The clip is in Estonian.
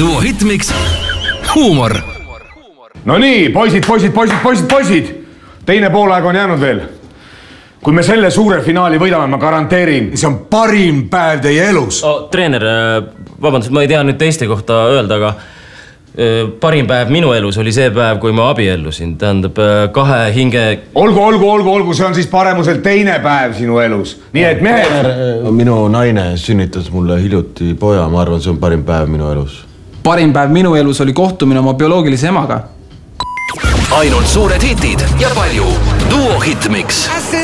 Duo Hitmix huumor. No nii, poisid. Teine poolaeg on jäänud veel. Kui me selle suure finaali võidame, ma garanteerin. See on parim päev teie elus. Treener, vabandust, ma ei tea nüüd teiste kohta öelda, aga parim päev minu elus oli see päev, kui ma abiellusin. Tähendab, kahe hinge... Olgu, see on siis paremuselt teine päev sinu elus. Nii et mehed... Minu naine sünnitas mulle hiljuti poja, ma arvan, see on parim päev minu elus. Parim päev minu elus oli kohtumine oma bioloogilise emaga. Ainult suured hitid ja palju Duo Hitmix.